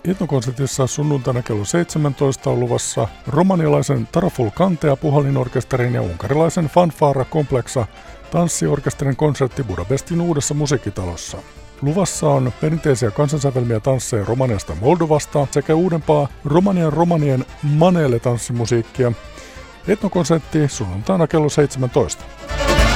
Etnokonsertissa sunnuntaina kello 17 on luvassa romanialaisen Taraful Kantea puhallinorkesterin ja unkarilaisen Fanfara Complexa tanssiorkesterin konsertti Budapestin uudessa musiikkitalossa. Luvassa on perinteisiä kansansävelmiä tansseja Romaniasta ja Moldovasta sekä uudempaa romanien maneele-tanssimusiikkia. Etnokonsertti sunnuntaina kello 17.